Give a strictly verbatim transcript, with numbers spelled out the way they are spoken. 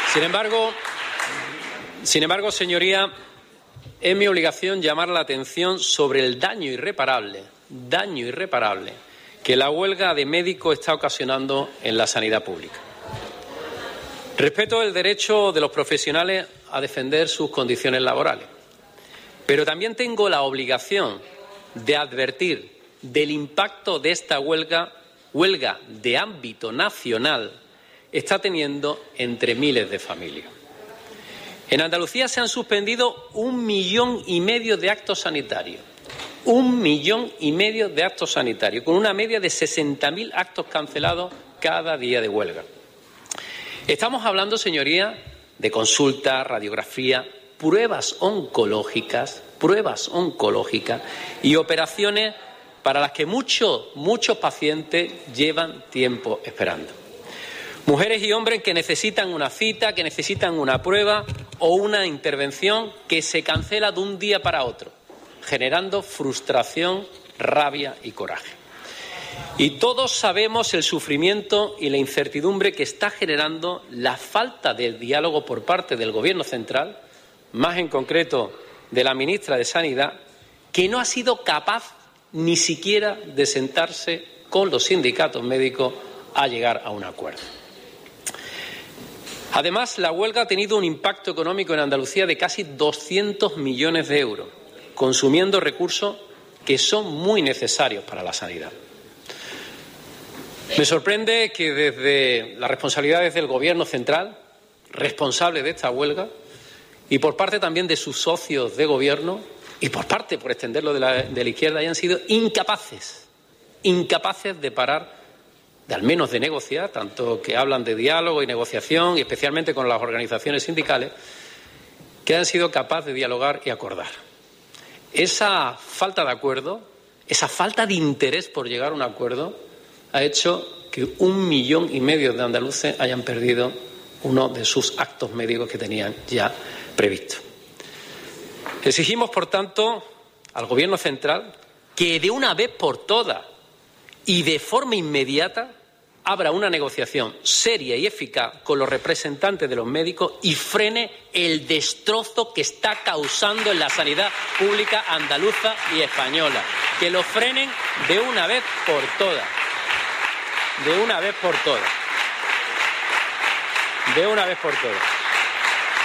Sin embargo, sin embargo, señoría, es mi obligación llamar la atención sobre el daño irreparable, daño irreparable que la huelga de médicos está ocasionando en la sanidad pública. Respeto el derecho de los profesionales a defender sus condiciones laborales, pero también tengo la obligación de advertir del impacto de esta huelga, huelga de ámbito nacional, está teniendo entre miles de familias. En Andalucía se han suspendido un millón y medio de actos sanitarios, un millón y medio de actos sanitarios, con una media de sesenta mil actos cancelados cada día de huelga. Estamos hablando, señoría, de consultas, radiografía, pruebas oncológicas, pruebas oncológicas y operaciones para las que muchos, muchos pacientes llevan tiempo esperando. Mujeres y hombres que necesitan una cita, que necesitan una prueba o una intervención que se cancela de un día para otro, generando frustración, rabia y coraje. Y todos sabemos el sufrimiento y la incertidumbre que está generando la falta de diálogo por parte del Gobierno central, más en concreto de la ministra de Sanidad, que no ha sido capaz ni siquiera de sentarse con los sindicatos médicos a llegar a un acuerdo. Además, la huelga ha tenido un impacto económico en Andalucía de casi doscientos millones de euros, consumiendo recursos que son muy necesarios para la sanidad. Me sorprende que desde las responsabilidades del Gobierno central, responsable de esta huelga, y por parte también de sus socios de Gobierno, y por parte, por extenderlo, de la, de la izquierda, hayan sido incapaces, incapaces de parar, de al menos de negociar, tanto que hablan de diálogo y negociación, y especialmente con las organizaciones sindicales, que han sido capaces de dialogar y acordar. Esa falta de acuerdo, esa falta de interés por llegar a un acuerdo, ha hecho que un millón y medio de andaluces hayan perdido uno de sus actos médicos que tenían ya previsto. Exigimos, por tanto, al Gobierno central que de una vez por todas y de forma inmediata abra una negociación seria y eficaz con los representantes de los médicos y frene el destrozo que está causando en la sanidad pública andaluza y española. Que lo frenen de una vez por todas. De una vez por todas. De una vez por todas.